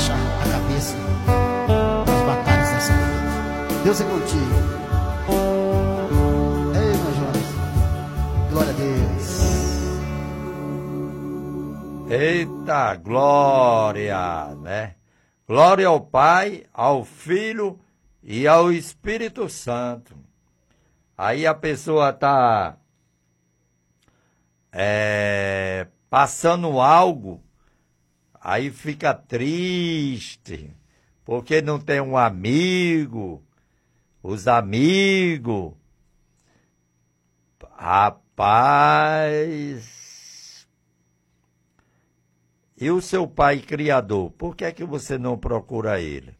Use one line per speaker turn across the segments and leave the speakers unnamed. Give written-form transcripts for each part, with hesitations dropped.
abaixa a cabeça nas batalhas dessa vida. Deus é contigo. Ei, meu Jonas. Glória a Deus.
Eita, glória, né? Glória ao Pai, ao Filho e ao Espírito Santo. Aí a pessoa está passando algo, aí fica triste, porque não tem um amigo, os amigos. Rapaz, e o seu pai criador, por que é que você não procura ele?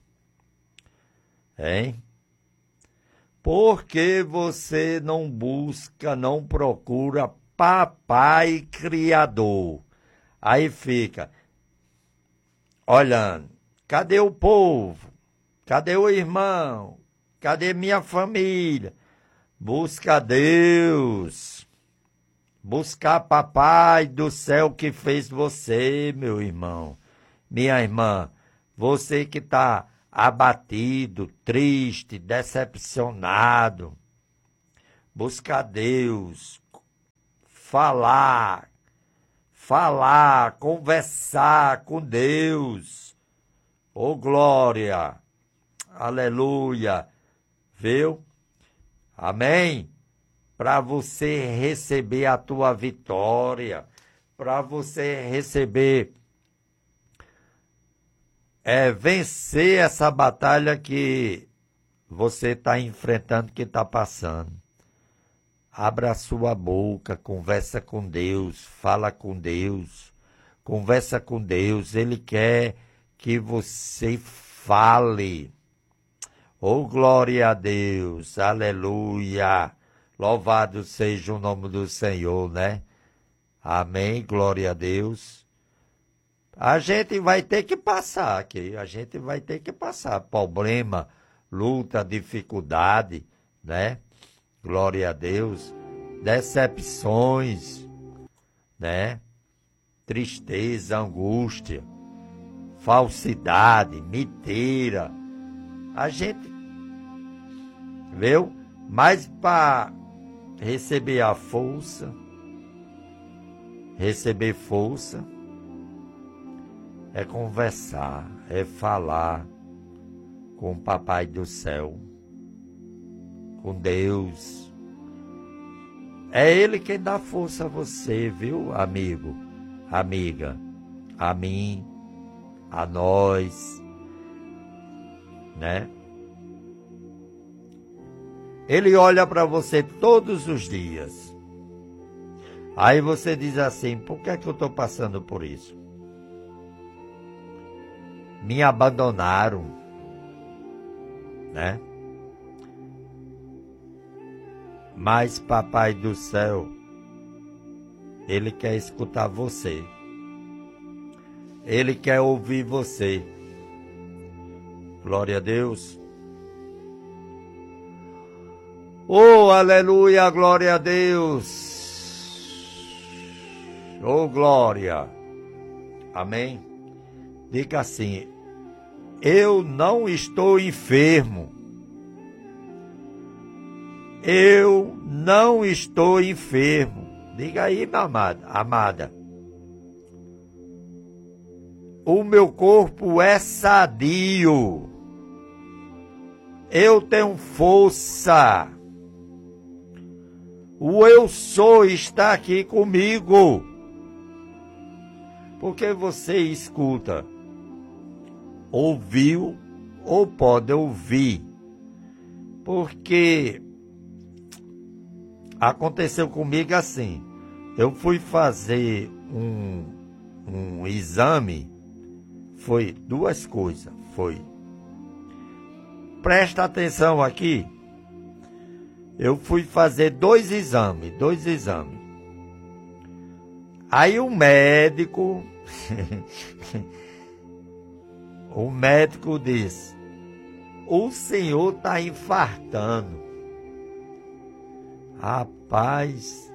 Hein? Por que você não busca, não procura papai criador? Aí fica olhando, cadê o povo? Cadê o irmão? Cadê minha família? Busca Deus. Buscar papai do céu que fez você, meu irmão. Minha irmã, você que está abatido, triste, decepcionado. Buscar Deus. Falar, conversar com Deus. Oh, glória, aleluia, viu? Amém? Para você receber a tua vitória, para você receber, vencer essa batalha que você está enfrentando, que está passando. Abra a sua boca, conversa com Deus, fala com Deus, conversa com Deus. Ele quer que você fale. Oh, glória a Deus, aleluia. Louvado seja o nome do Senhor, né? Amém, glória a Deus. A gente vai ter que passar aqui, a gente vai ter que passar problema, luta, dificuldade, né? Glória a Deus, decepções, né? Tristeza, angústia, falsidade, mentira. A gente, viu? Mas para receber a força, receber força, é conversar, é falar com o Papai do Céu, com Deus. É Ele quem dá força a você, viu, amigo, amiga, a mim, a nós, né? Ele olha para você todos os dias. Aí você diz assim, por que é que eu estou passando por isso? Me abandonaram, né? Mas Papai do Céu, Ele quer escutar você. Ele quer ouvir você. Glória a Deus. Oh, aleluia, glória a Deus. Oh, glória. Amém. Diga assim, eu não estou enfermo. Eu não estou enfermo. Diga aí, minha amada. O meu corpo é sadio. Eu tenho força. O eu sou está aqui comigo. Porque você escuta, ouviu ou pode ouvir. Porque aconteceu comigo assim. Eu fui fazer um exame. Foi duas coisas. Presta atenção aqui. Eu fui fazer dois exames. Aí o médico disse, o senhor está infartando. Rapaz.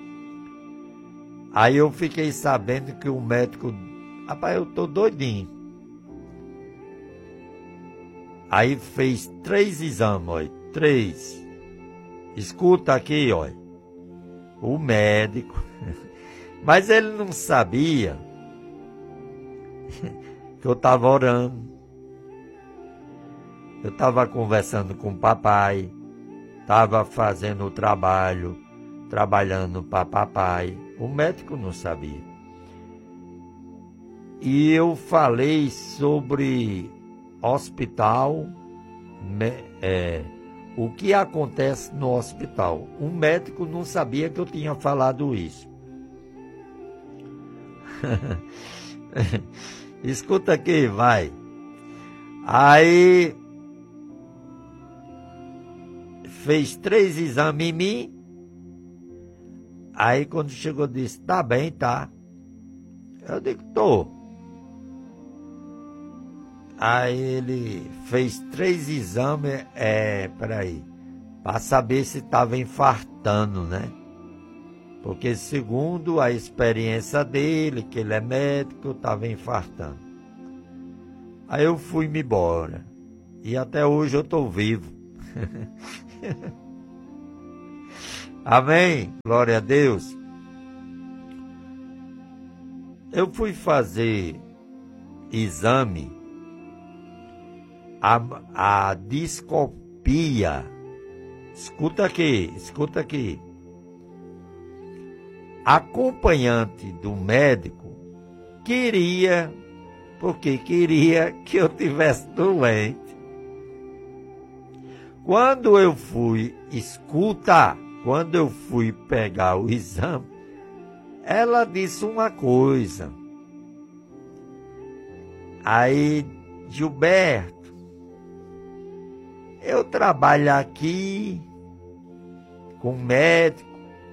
Aí eu fiquei sabendo que o médico, rapaz, eu tô doidinho. Aí fez 3 exames, olha, 3. Escuta aqui, olha. O médico. Mas ele não sabia que eu estava orando. Eu estava conversando com o papai. Estava fazendo o trabalho, trabalhando para papai. O médico não sabia. E eu falei sobre hospital, o que acontece no hospital. O médico não sabia que eu tinha falado isso. Escuta aqui, vai. Aí fez 3 exames em mim. Aí quando chegou disse, tá bem, tá. Eu digo, tô. Aí ele fez 3 exames, peraí, para saber se estava infartando, né? Porque segundo a experiência dele, que ele é médico, eu estava infartando. Aí eu fui-me embora. E até hoje eu estou vivo. Amém? Glória a Deus. Eu fui fazer exame, a discopia. Escuta aqui. Acompanhante do médico queria que eu tivesse doente. Quando eu fui pegar o exame, ela disse uma coisa. Aí, Gilberto, eu trabalho aqui com médico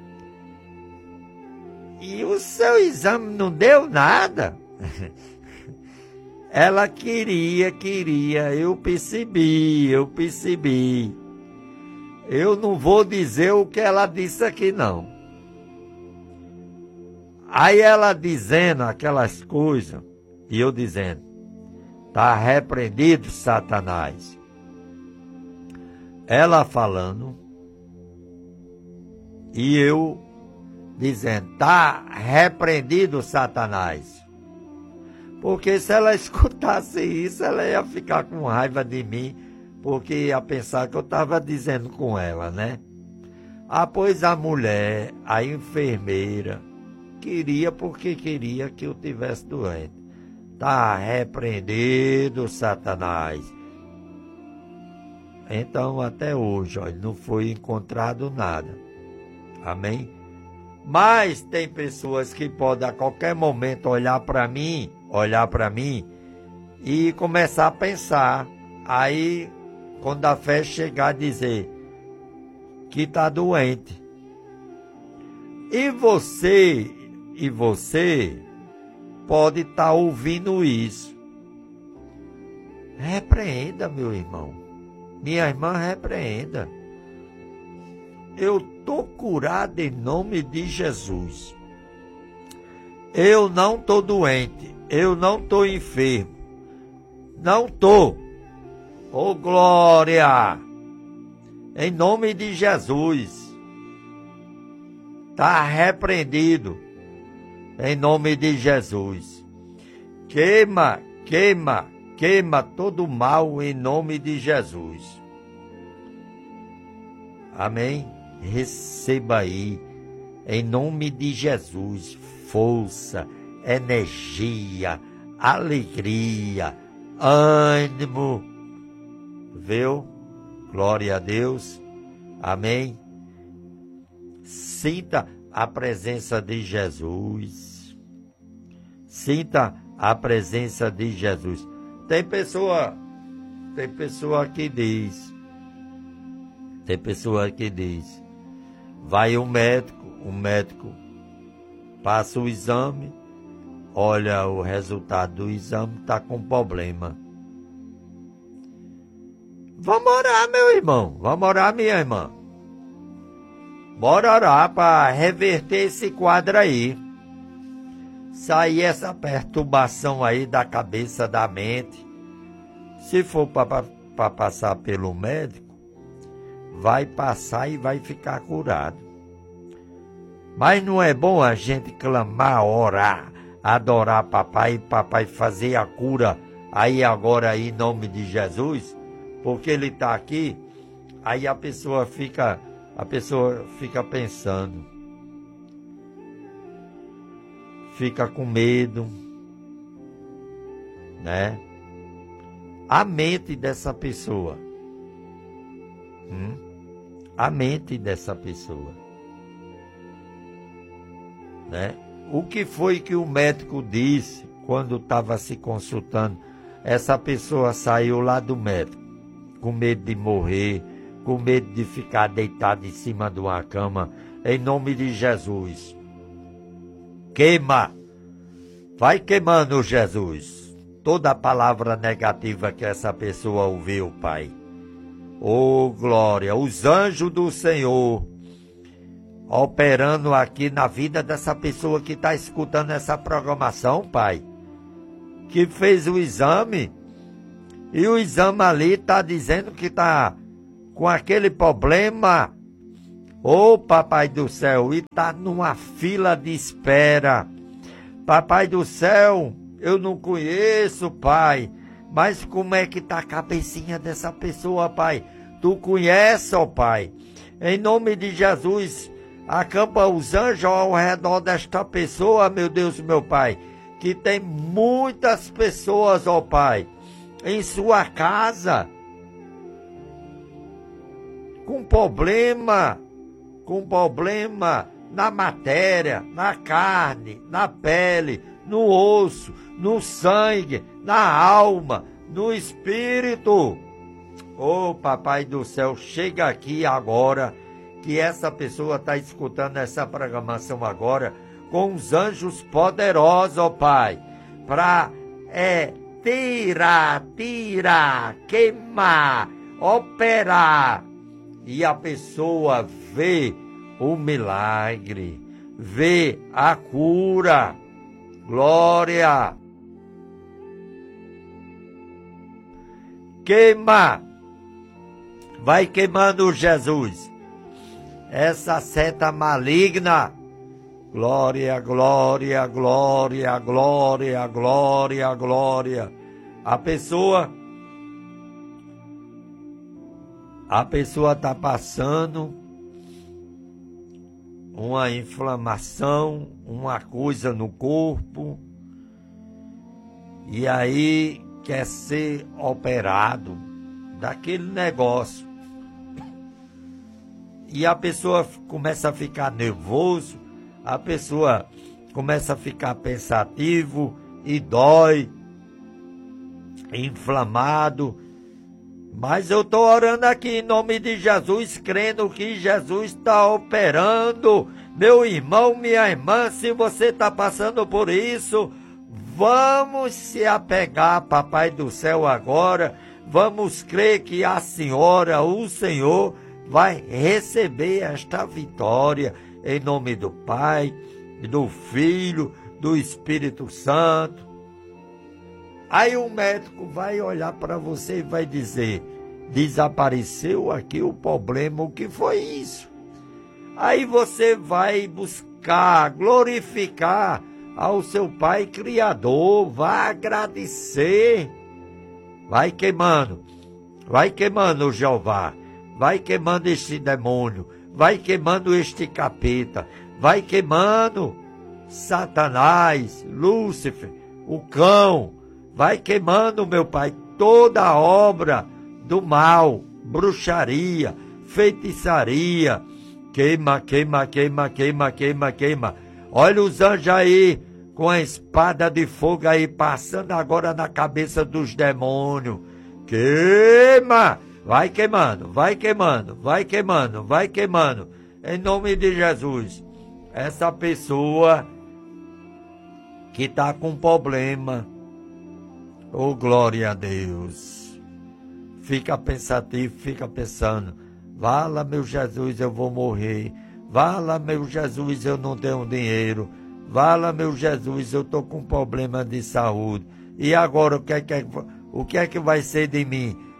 e o seu exame não deu nada. Ela queria, eu percebi. Eu não vou dizer o que ela disse aqui, não. Aí ela dizendo aquelas coisas, e eu dizendo, tá repreendido, Satanás. Ela falando, e eu dizendo, tá repreendido, Satanás. Porque se ela escutasse isso, ela ia ficar com raiva de mim, porque ia pensar que eu estava dizendo com ela, né? Pois a mulher, a enfermeira, queria que eu tivesse doente. Tá repreendido, Satanás. Então, até hoje, olha, não foi encontrado nada. Amém? Mas tem pessoas que podem a qualquer momento olhar para mim e começar a pensar. Aí, quando a fé chegar a dizer que está doente. E você pode estar ouvindo isso. Repreenda, meu irmão. Minha irmã, repreenda. Eu estou curado em nome de Jesus. Eu não estou doente. Eu não estou enfermo. Não estou. Oh, glória! Em nome de Jesus. Está repreendido. Em nome de Jesus. Queima todo mal em nome de Jesus. Amém? Receba aí, em nome de Jesus, força, energia, alegria, ânimo. Viu? Glória a Deus. Amém? Sinta a presença de Jesus. Sinta a presença de Jesus. Tem pessoa que diz, vai o médico passa o exame, olha o resultado do exame, está com problema. Vamos orar, meu irmão, vamos orar, minha irmã. Bora orar para reverter esse quadro aí. Sair essa perturbação aí da cabeça, da mente. Se for para para passar pelo médico, vai passar e vai ficar curado. Mas não é bom a gente clamar, orar, adorar papai e papai fazer a cura aí agora em nome de Jesus? Porque ele está aqui, aí a pessoa fica pensando, fica com medo, né? A mente dessa pessoa, a mente dessa pessoa, né? O que foi que o médico disse quando estava se consultando? Essa pessoa saiu lá do médico com medo de morrer, com medo de ficar deitado em cima de uma cama, em nome de Jesus. Queima, vai queimando, Jesus, toda a palavra negativa que essa pessoa ouviu, Pai. Oh, glória, os anjos do Senhor operando aqui na vida dessa pessoa que está escutando essa programação, Pai, que fez o exame, e o exame ali está dizendo que está com aquele problema, ô Papai do céu, e está numa fila de espera. Papai do céu, eu não conheço, Pai, mas como é que está a cabecinha dessa pessoa, Pai? Tu conhece, ó Pai. Em nome de Jesus, acampa os anjos ao redor desta pessoa, meu Deus, meu Pai, que tem muitas pessoas, ó Pai, em sua casa, com problema na matéria, na carne, na pele, no osso, no sangue, na alma, no espírito. Oh, Papai do céu, chega aqui agora, que essa pessoa está escutando essa programação agora, com os anjos poderosos, ó Pai, para tirar, queimar, operar, e a pessoa vê o milagre, vê a cura. Glória! Queima! Vai queimando, Jesus, essa seta maligna. Glória, glória, glória, glória, glória, glória. A pessoa está passando uma inflamação, uma coisa no corpo, e aí quer ser operado daquele negócio. E a pessoa começa a ficar nervoso, a pessoa começa a ficar pensativo e dói, inflamado. Mas eu estou orando aqui em nome de Jesus, crendo que Jesus está operando. Meu irmão, minha irmã, se você está passando por isso, vamos se apegar, Papai do céu, agora. Vamos crer que a senhora, o Senhor, vai receber esta vitória em nome do Pai, do Filho, do Espírito Santo. Aí o médico vai olhar para você e vai dizer: desapareceu aqui o problema, o que foi isso? Aí você vai buscar, glorificar ao seu Pai Criador, vai agradecer. Vai queimando, Jeová, vai queimando este demônio, vai queimando este capeta, vai queimando Satanás, Lúcifer, o cão, vai queimando, meu Pai, toda a obra do mal, bruxaria, feitiçaria. Queima, queima, queima, queima, queima, queima. Olha os anjos aí, com a espada de fogo aí, passando agora na cabeça dos demônios. Queima! Vai queimando, vai queimando, vai queimando, vai queimando. Em nome de Jesus. Essa pessoa que está com problema, oh glória a Deus, fica pensativo, fica pensando: vala meu Jesus, eu vou morrer. Vala meu Jesus, eu não tenho dinheiro. Vala meu Jesus, eu estou com problema de saúde. E agora o que é que vai ser de mim?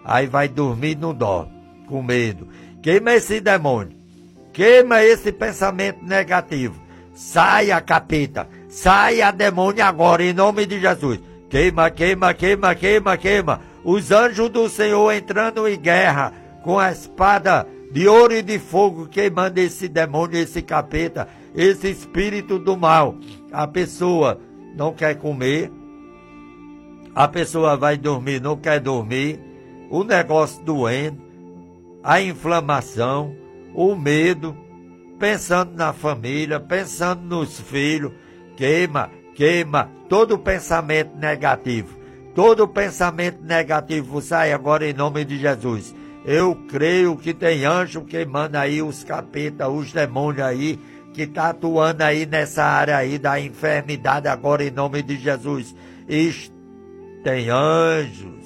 Aí vai dormir no dó, com medo. Queima esse demônio. Queima esse pensamento negativo. Saia, capeta. Saia, demônio, agora, em nome de Jesus. Queima, queima, queima, queima, queima. Os anjos do Senhor entrando em guerra com a espada de ouro e de fogo, queimando esse demônio, esse capeta, esse espírito do mal. A pessoa não quer comer. A pessoa vai dormir, não quer dormir. O negócio doendo. A inflamação. O medo. Pensando na família, pensando nos filhos. Queima, queima todo pensamento negativo. Todo pensamento negativo sai agora em nome de Jesus. Eu creio que tem anjo queimando aí os capetas, os demônios aí, que está atuando aí nessa área aí da enfermidade agora em nome de Jesus. E tem anjos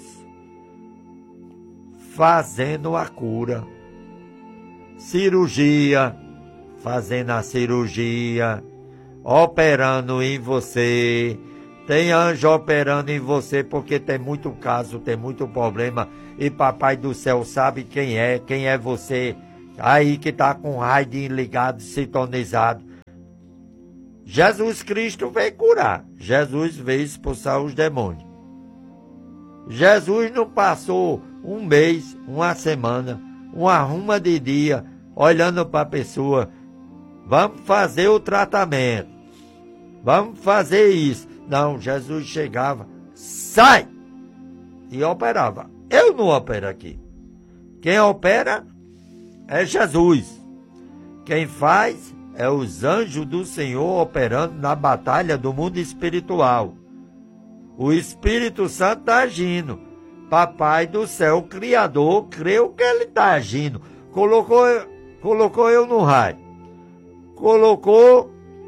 fazendo a cura. Cirurgia, fazendo a cirurgia, operando em você. Tem anjo operando em você porque tem muito caso, tem muito problema. E Papai do Céu sabe quem é você. Aí que está com o raio ligado, sintonizado. Jesus Cristo veio curar. Jesus veio expulsar os demônios. Jesus não passou um mês, uma semana, uma ruma de dia, olhando para a pessoa. Vamos fazer o tratamento. Vamos fazer isso. Não, Jesus chegava, sai! E operava. Eu não opero aqui. Quem opera é Jesus. Quem faz é os anjos do Senhor operando na batalha do mundo espiritual. O Espírito Santo está agindo. Papai do Céu, o Criador, creu que ele está agindo. Colocou eu no raio. Colocou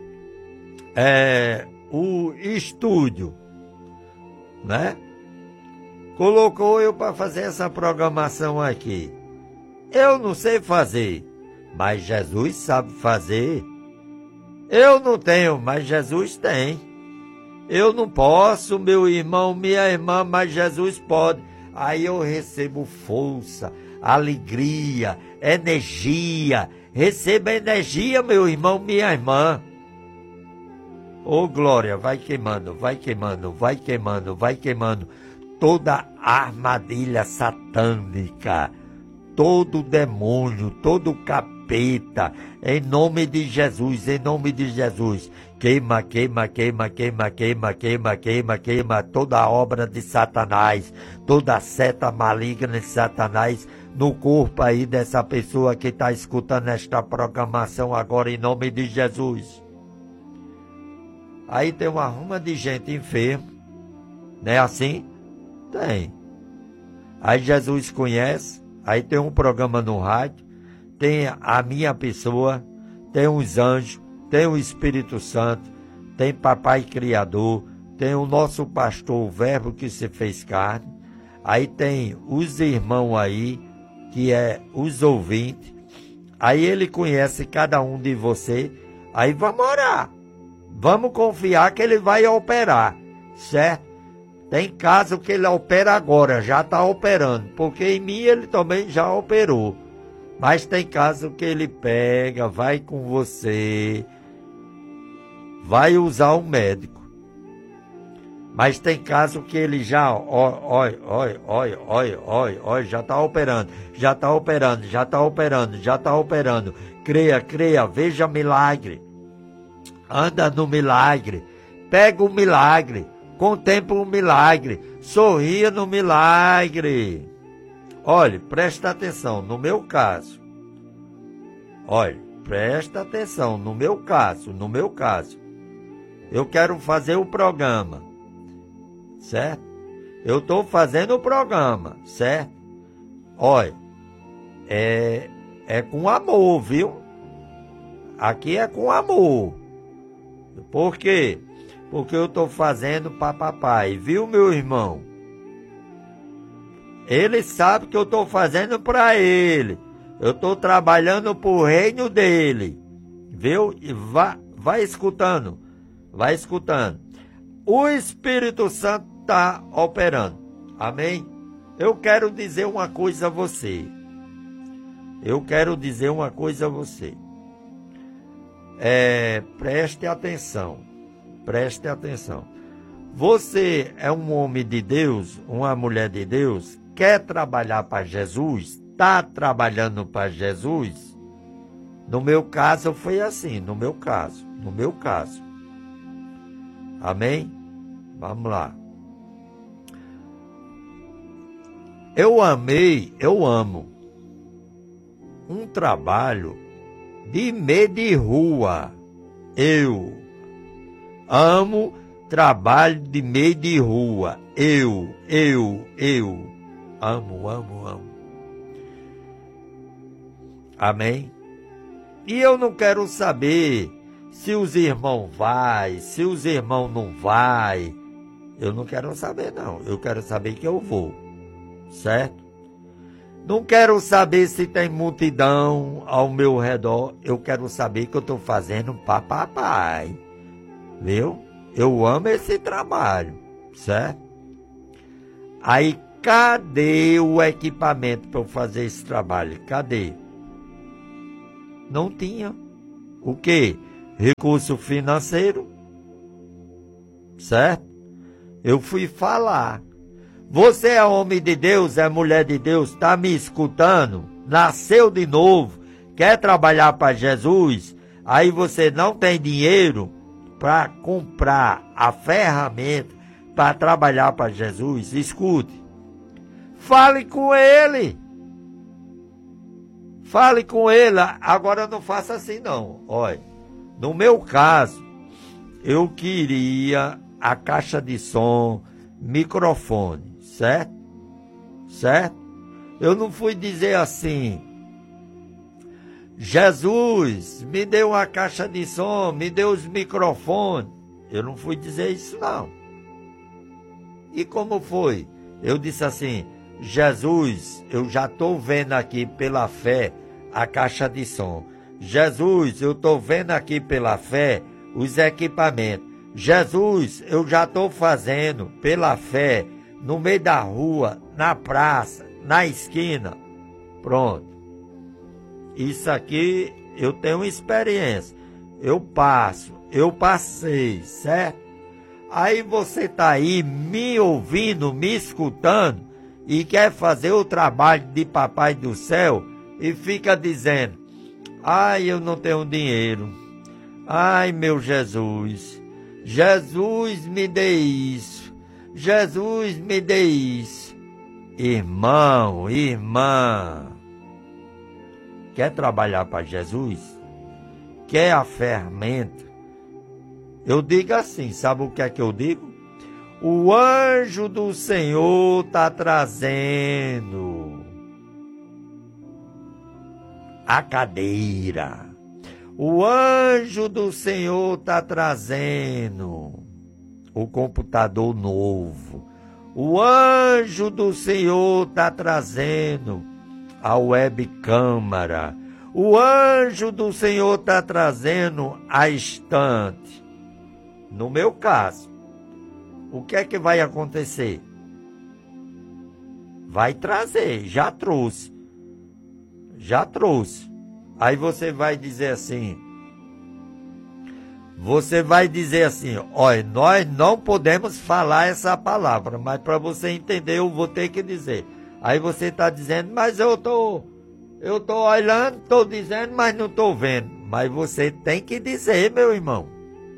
o estúdio, né? Colocou eu para fazer essa programação aqui. Eu não sei fazer, mas Jesus sabe fazer. Eu não tenho, mas Jesus tem. Eu não posso, meu irmão, minha irmã, mas Jesus pode. Aí eu recebo força, alegria, energia. Receba energia, meu irmão, minha irmã. Ô glória, vai queimando, vai queimando, vai queimando, vai queimando. Toda armadilha satânica, todo demônio, todo capeta, em nome de Jesus, em nome de Jesus. Queima, queima, queima, queima, queima, queima, queima, queima toda a obra de Satanás, toda a seta maligna de Satanás no corpo aí dessa pessoa que está escutando esta programação agora em nome de Jesus. Aí tem uma ruma de gente enferma, não é assim? Tem. Aí Jesus conhece, aí tem um programa no rádio, tem a minha pessoa, tem os anjos, tem o Espírito Santo, tem Papai Criador, tem o nosso pastor, o Verbo que se fez carne, aí tem os irmãos aí, que é os ouvintes, aí ele conhece cada um de você, aí vamos orar, vamos confiar que ele vai operar, certo? Tem caso que ele opera agora, já está operando, porque em mim ele também já operou, mas tem caso que ele pega, vai com você, vai usar um médico. Mas tem caso que ele já, já está operando, já está operando, já está operando, já está operando. Creia, creia, veja milagre. Anda no milagre, pega o milagre, contempla o milagre, sorria no milagre. Olhe, presta atenção, no meu caso. Olhe, presta atenção, no meu caso. Eu quero fazer o programa, certo? Eu estou fazendo o programa, certo? Olha, é com amor, viu? Aqui é com amor. Por quê? Porque eu estou fazendo para papai, viu, meu irmão? Ele sabe que eu estou fazendo para ele. Eu estou trabalhando para o reino dele, viu? E vai escutando. Vai escutando. O Espírito Santo está operando. Amém? Eu quero dizer uma coisa a você. Preste atenção. Você é um homem de Deus, uma mulher de Deus, quer trabalhar para Jesus, está trabalhando para Jesus? No meu caso foi assim, no meu caso. Amém? Vamos lá. Eu amo um trabalho de meio de rua. Eu amo trabalho de meio de rua. Eu amo. Amém? E eu não quero saber se os irmãos vai, se os irmãos não vai. Eu não quero saber, não. Eu quero saber que eu vou. Certo? Não quero saber se tem multidão ao meu redor. Eu quero saber que eu estou fazendo para papai. Viu? Eu amo esse trabalho. Certo? Aí, cadê o equipamento para eu fazer esse trabalho? Cadê? Não tinha. O quê? Recurso financeiro. Certo? Eu fui falar. Você é homem de Deus, é mulher de Deus, está me escutando? Nasceu de novo, quer trabalhar para Jesus? Aí você não tem dinheiro para comprar a ferramenta para trabalhar para Jesus? Escute. Fale com ele. Agora não faça assim não. Olha, no meu caso, eu queria a caixa de som, microfone, certo? Eu não fui dizer assim, Jesus, me deu uma caixa de som, me deu os microfones. Eu não fui dizer isso não. E como foi? Eu disse assim, Jesus, eu já estou vendo aqui pela fé a caixa de som. Jesus, eu estou vendo aqui pela fé os equipamentos. Jesus, eu já estou fazendo pela fé no meio da rua, na praça, na esquina. Pronto. Isso aqui eu tenho experiência. Eu passei, certo? Aí você está aí me ouvindo, me escutando e quer fazer o trabalho de papai do céu e fica dizendo, ai, eu não tenho dinheiro. Ai, meu Jesus, Jesus me dê isso, Jesus me dê isso. Irmão, irmã, quer trabalhar para Jesus? Quer a ferramenta? Eu digo assim, sabe o que é que eu digo? O anjo do Senhor está trazendo a cadeira. O anjo do Senhor está trazendo o computador novo. O anjo do Senhor está trazendo a webcâmera. O anjo do Senhor está trazendo a estante. No meu caso, o que é que vai acontecer? Vai trazer, já trouxe. Aí você vai dizer assim, olha, nós não podemos falar essa palavra, mas para você entender eu vou ter que dizer. Aí você está dizendo, mas eu tô olhando, estou dizendo, mas não estou vendo. Mas você tem que dizer, meu irmão.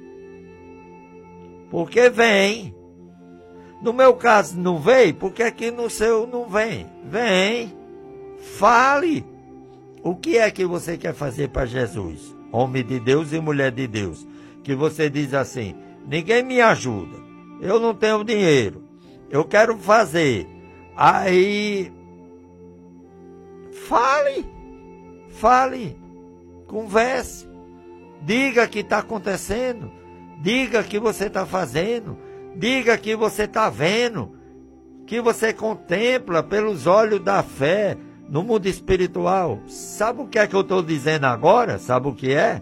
Porque vem. No meu caso não veio, porque aqui no seu não vem. Vem. Fale. O que é que você quer fazer para Jesus? Homem de Deus e mulher de Deus. Que você diz assim, ninguém me ajuda. Eu não tenho dinheiro. Eu quero fazer. Aí, fale, converse, diga que está acontecendo, diga que você está fazendo, diga que você está vendo, que você contempla pelos olhos da fé no mundo espiritual. Sabe o que é que eu estou dizendo agora? Sabe o que é?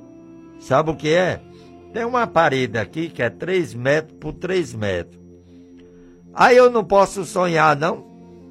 Tem uma parede aqui que é 3 metros por 3 metros. Aí eu não posso sonhar, não?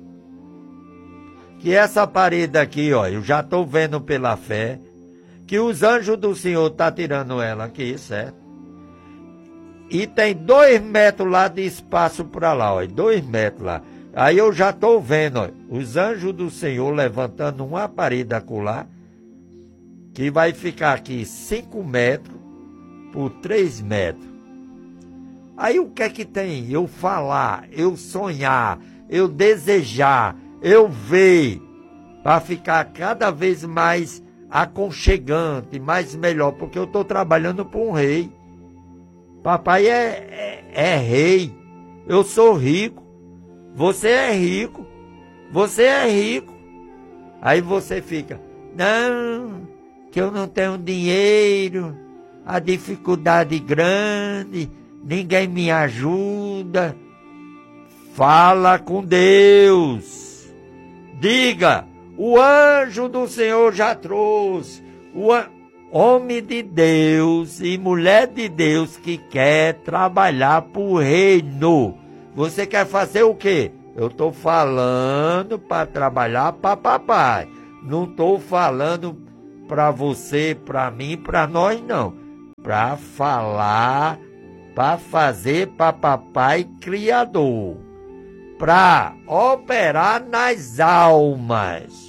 que essa parede aqui, ó, eu já estou vendo pela fé, que os anjos do Senhor estão tirando ela aqui, certo? E tem 2 metros lá de espaço para lá, ó, 2 metros lá. Aí eu já estou vendo, ó, os anjos do Senhor levantando uma parede acolá, que vai ficar aqui 5 metros por 3 metros. Aí o que é que tem? Eu falar, eu sonhar, eu desejar, eu ver, para ficar cada vez mais aconchegante, mais melhor, porque eu estou trabalhando para um rei. Papai é rei, eu sou rico, você é rico, você é rico. Aí você fica, não, que eu não tenho dinheiro, a dificuldade grande, ninguém me ajuda. Fala com Deus. Diga, o anjo do Senhor já trouxe. O homem de Deus e mulher de Deus que quer trabalhar para o reino. Você quer fazer o quê? Eu estou falando para trabalhar para papai. Não estou falando para você, para mim, para nós não. Para falar, para fazer para papai criador. Para operar nas almas.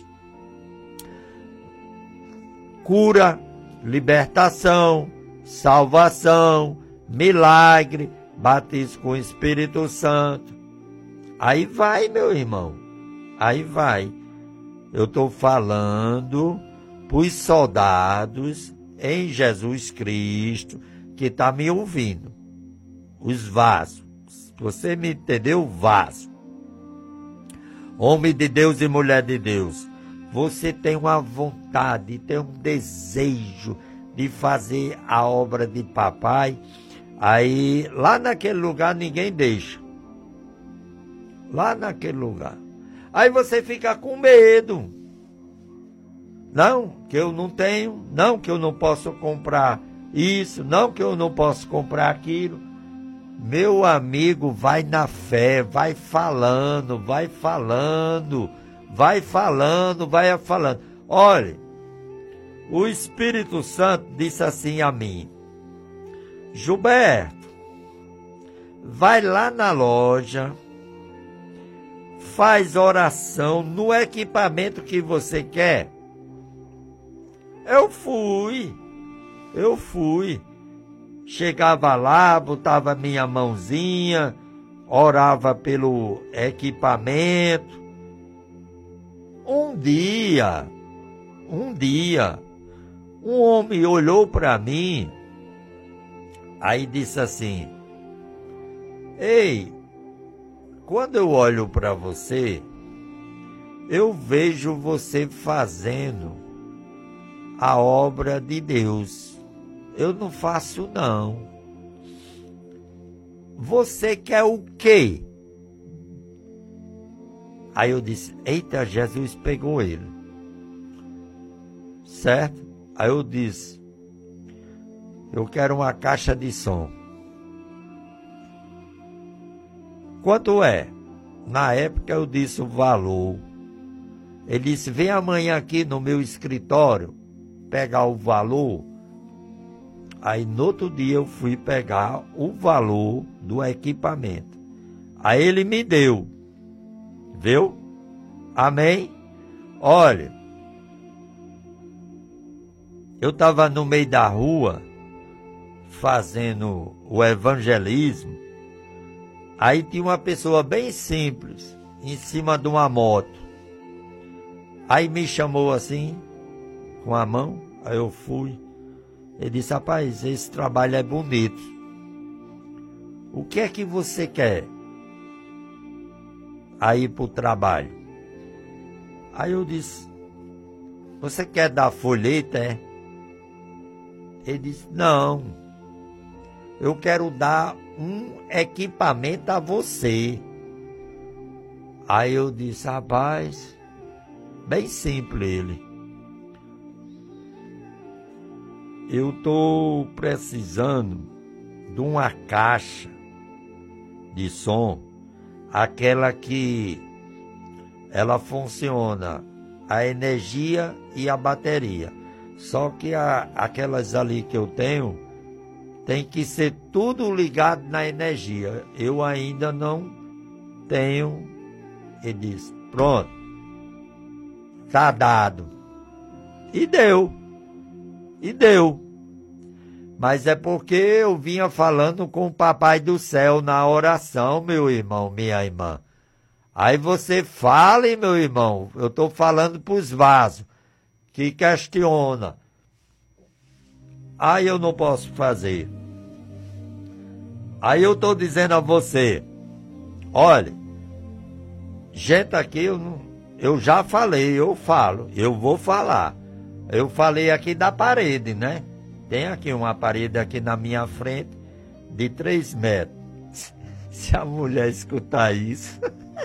Cura, libertação, salvação, milagre, batismo com o Espírito Santo. Aí vai, meu irmão. Aí vai. Eu estou falando para os soldados em Jesus Cristo que está me ouvindo. Os vasos. Você me entendeu? Vaso. Homem de Deus e mulher de Deus. Você tem uma vontade, tem um desejo de fazer a obra de papai. Aí, lá naquele lugar, ninguém deixa. Lá naquele lugar. Aí você fica com medo. Não, que eu não tenho. Não, que eu não posso comprar isso. Não, que eu não posso comprar aquilo. Meu amigo, vai na fé, vai falando, vai falando. Vai falando, vai falando. Olha, o Espírito Santo disse assim a mim: Gilberto, vai lá na loja, faz oração no equipamento que você quer. Eu fui. Chegava lá, botava minha mãozinha, orava pelo equipamento. Um dia, um homem olhou para mim, aí disse assim: ei, quando eu olho para você, eu vejo você fazendo a obra de Deus. Eu não faço, não. Você quer o quê? Aí eu disse: eita, Jesus pegou ele. Certo? Aí eu disse: eu quero uma caixa de som. Quanto é? Na época eu disse o valor. Ele disse: vem amanhã aqui no meu escritório pegar o valor. Aí no outro dia eu fui pegar o valor do equipamento. Aí ele me deu. Viu? Amém? Olha, eu estava no meio da rua fazendo o evangelismo. Aí tinha uma pessoa bem simples em cima de uma moto. Aí me chamou assim, com a mão. Aí eu fui. Ele disse: rapaz, esse trabalho é bonito. O que é que você quer? Aí para o trabalho. Aí eu disse: você quer dar folheta, é? Ele disse: não, eu quero dar um equipamento a você. Aí eu disse: rapaz, bem simples ele. Eu estou precisando de uma caixa de som, aquela que ela funciona a energia e a bateria. Só que aquelas ali que eu tenho, tem que ser tudo ligado na energia. Eu ainda não tenho. Ele disse, pronto, tá dado. E deu. Mas é porque eu vinha falando com o Papai do Céu na oração, meu irmão, minha irmã. Aí você fala, meu irmão, eu estou falando para os vasos, que questiona. Aí eu não posso fazer. Aí eu estou dizendo a você, olha, gente aqui, eu já falei, eu falo, eu vou falar. Eu falei aqui da parede, né? Tem aqui uma parede aqui na minha frente de 3 metros. Se a mulher escutar isso,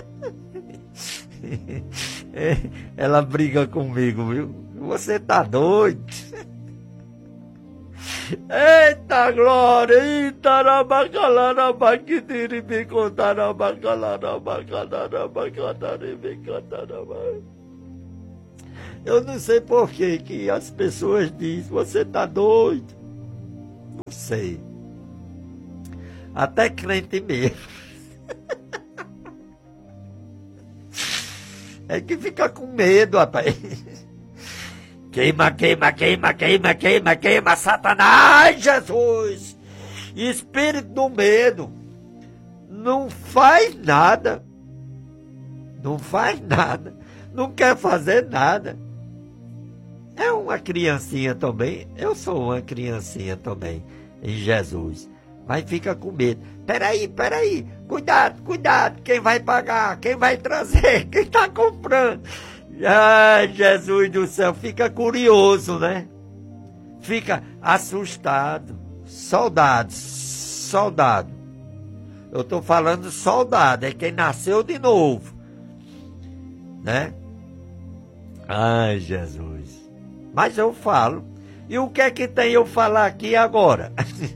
ela briga comigo, viu? Você tá doido? Eita glória! Eita eu não sei por que as pessoas dizem, você tá doido? Não sei. Até crente mesmo. É que fica com medo, rapaz. Queima, Satanás, Jesus! Espírito do medo. Não faz nada. Não quer fazer nada. É uma criancinha também. Eu sou uma criancinha também em Jesus. Mas fica com medo. Peraí. Cuidado. Quem vai pagar? Quem vai trazer? Quem está comprando? Ai, Jesus do céu. Fica curioso, né? Fica assustado. Soldado. Eu estou falando soldado. É quem nasceu de novo. Né? Ai, Jesus. Mas eu falo. E o que é que tem eu falar aqui agora?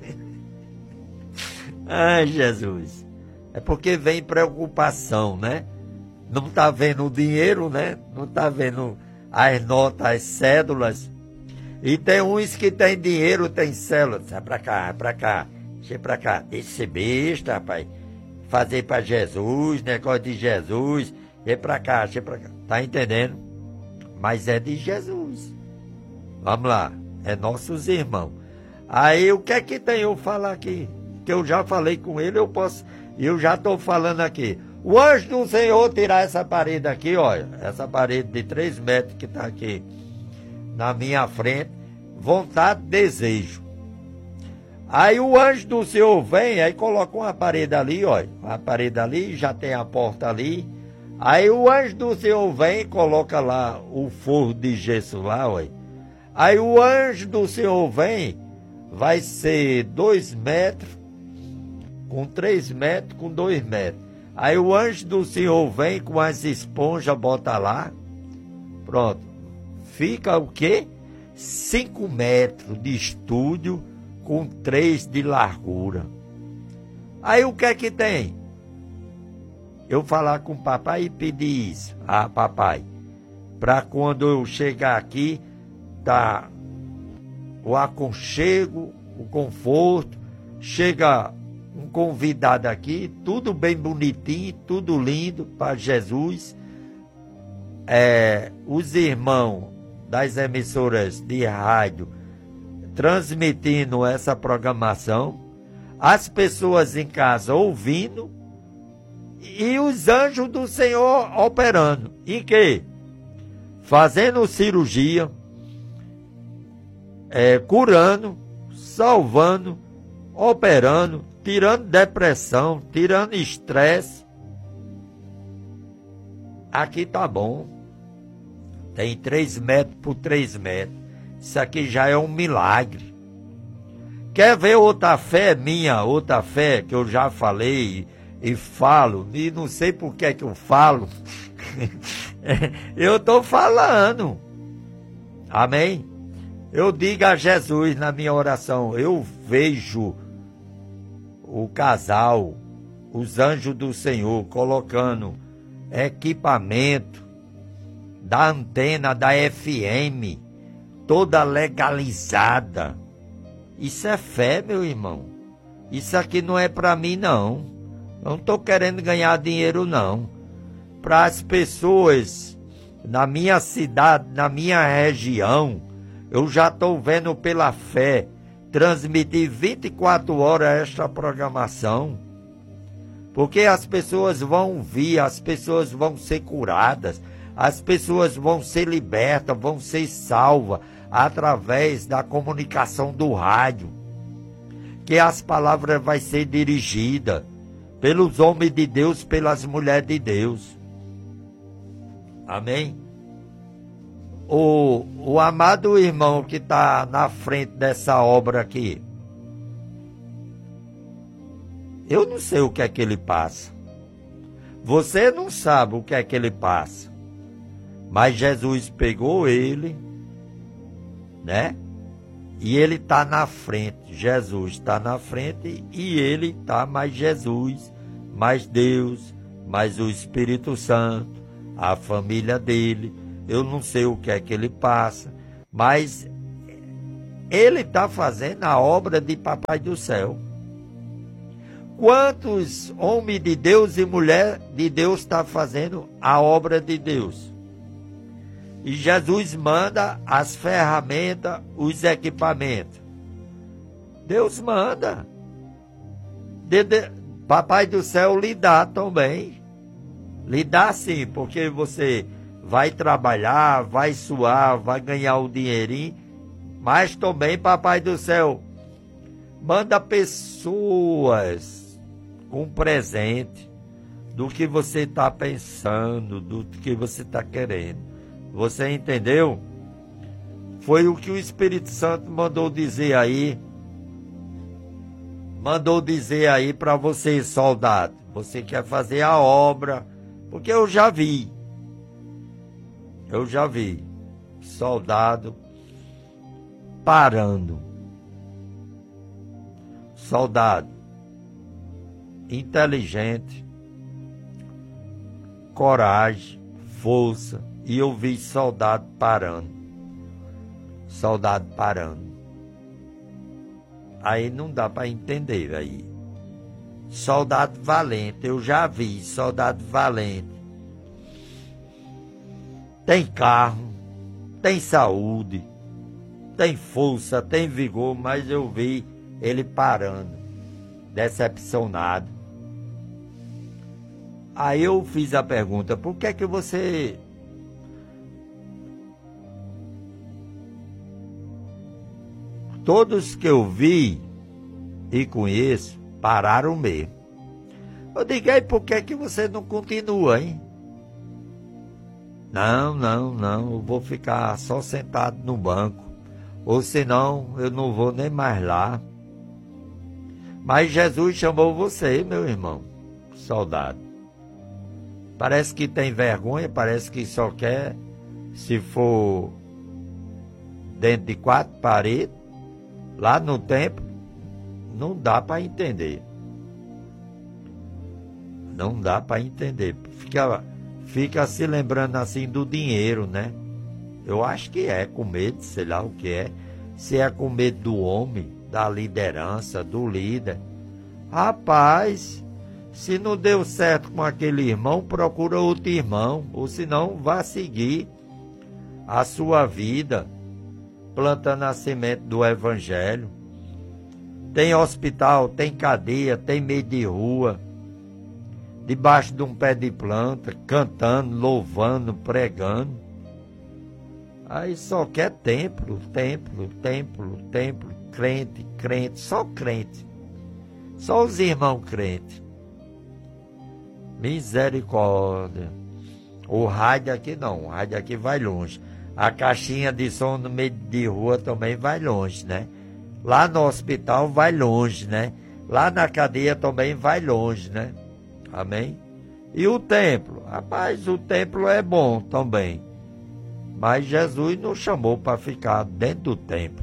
Ai, Jesus. É porque vem preocupação, né? Não está vendo o dinheiro, né? Não está vendo as notas, as cédulas. E tem uns que tem dinheiro, tem cédula. Sai pra cá. Chega pra cá. Deixa de ser besta, rapaz. Fazer pra Jesus, negócio de Jesus. Chega pra cá. Tá entendendo? Mas é de Jesus. Vamos lá. É nossos irmãos. Aí o que é que tem eu falar aqui? Que eu já falei com ele, eu já estou falando aqui. O anjo do Senhor tirar essa parede aqui, olha. Essa parede de 3 metros que está aqui na minha frente. Vontade, desejo. Aí o anjo do Senhor vem, aí coloca uma parede ali, olha. Uma parede ali, já tem a porta ali. Aí o anjo do Senhor vem e coloca lá o forro de gesso lá, olha. Aí o anjo do Senhor vem, vai ser 2 metros, com 3 metros, com 2 metros. Aí o anjo do Senhor vem com as esponjas, bota lá. Pronto. Fica o quê? 5 metros de estúdio com 3 de largura. Aí o que é que tem? Eu falar com o papai e pedir isso. Ah, papai, para quando eu chegar aqui, tá o aconchego, o conforto, chega um convidado aqui, tudo bem bonitinho, tudo lindo para Jesus. Os irmãos das emissoras de rádio transmitindo essa programação, as pessoas em casa ouvindo e os anjos do Senhor operando. Em quê? Fazendo cirurgia, curando, salvando, operando, tirando depressão, tirando estresse. Aqui tá bom. Tem 3 metros por 3 metros. Isso aqui já é um milagre. Quer ver outra fé minha, outra fé que eu já falei e falo, e não sei por que é que eu falo. Eu estou falando. Amém? Eu digo a Jesus na minha oração, eu vejo o casal, os anjos do Senhor, colocando equipamento da antena da FM, toda legalizada. Isso é fé, meu irmão. Isso aqui não é para mim, não. Eu não estou querendo ganhar dinheiro, não. Para as pessoas na minha cidade, na minha região, eu já estou vendo pela fé transmitir 24 horas esta programação. Porque as pessoas vão vir, as pessoas vão ser curadas, as pessoas vão ser libertas, vão ser salvas através da comunicação do rádio. Que as palavras vai ser dirigida pelos homens de Deus, pelas mulheres de Deus. Amém? O amado irmão que está na frente dessa obra aqui, eu não sei o que é que ele passa. Você não sabe o que é que ele passa. Mas Jesus pegou ele, né? E ele está na frente. Jesus está na frente e ele está, mais Jesus, mais Deus, mais o Espírito Santo, a família dele. Eu não sei o que é que ele passa, mas ele está fazendo a obra de Papai do Céu. Quantos homens de Deus e mulher de Deus estão fazendo a obra de Deus? E Jesus manda as ferramentas, os equipamentos. Deus manda. Papai do Céu lhe dá também. Lhe dá sim, porque você vai trabalhar, vai suar, vai ganhar o dinheirinho. Mas também Papai do Céu manda pessoas com presente do que você está pensando, do que você está querendo. Você entendeu? Foi o que o Espírito Santo mandou dizer aí. Mandou dizer aí para você, soldado. Você quer fazer a obra, porque eu já vi. Eu já vi soldado parando. Soldado inteligente, coragem, força. E eu vi soldado parando. Soldado parando. Aí não dá para entender aí. Soldado valente, eu já vi soldado valente. Tem carro, tem saúde, tem força, tem vigor, mas eu vi ele parando, decepcionado. Aí eu fiz a pergunta, por que é que você... Todos que eu vi e conheço pararam mesmo. Eu digo, aí por que é que você não continua, hein? Não, eu vou ficar só sentado no banco. Ou senão eu não vou nem mais lá. Mas Jesus chamou você, meu irmão, soldado. Parece que tem vergonha, parece que só quer, se for dentro de 4 paredes, lá no templo, não dá para entender. Não dá para entender. Fica se lembrando assim do dinheiro, né? Eu acho que é com medo, sei lá o que é. Se é com medo do homem, da liderança, do líder. Rapaz, se não deu certo com aquele irmão, procura outro irmão. Ou senão, vá seguir a sua vida plantando a semente do Evangelho. Tem hospital, tem cadeia, tem meio de rua, debaixo de um pé de planta, cantando, louvando, pregando. Aí só quer templo, crente, só crente. Só os irmãos crentes. Misericórdia. O rádio aqui não, o rádio aqui vai longe. A caixinha de som no meio de rua também vai longe, né? Lá no hospital vai longe, né? Lá na cadeia também vai longe, né? Amém? E o templo? Rapaz, o templo é bom também. Mas Jesus não chamou para ficar dentro do templo.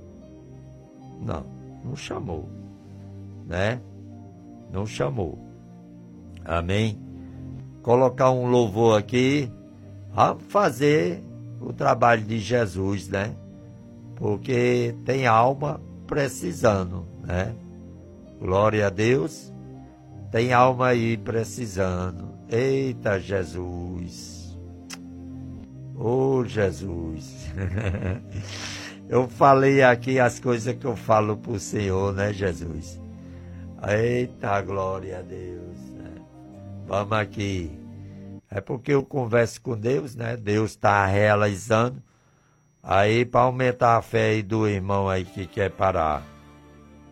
Não chamou. Né? Não chamou. Amém? colocar um louvor aqui. Vamos fazer o trabalho de Jesus, né? Porque tem alma precisando, né? Glória a Deus. Tem alma aí precisando. Eita, Jesus. Oh, Jesus. Eu falei aqui as coisas que eu falo pro Senhor, né, Jesus? Eita, glória a Deus. Né? Vamos aqui. É porque eu converso com Deus, né? Deus está realizando. Aí, para aumentar a fé aí do irmão aí que quer parar.